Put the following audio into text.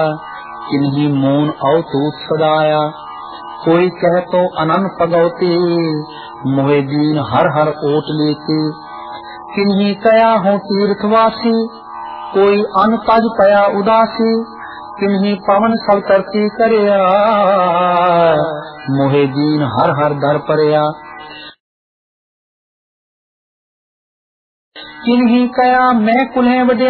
किन्ही मोन अवतूत सदाया। कोई कह तो अनन पगौते मोहे दीन हर हर ओट लेते। किन्ही कया हो तीर्थवासी कोई अन तज पया उदासी। किन्ही पवन सब तरती करया मोहे दीन हर हर दर परया। किन्ही कया मैं कुल्हे वड्या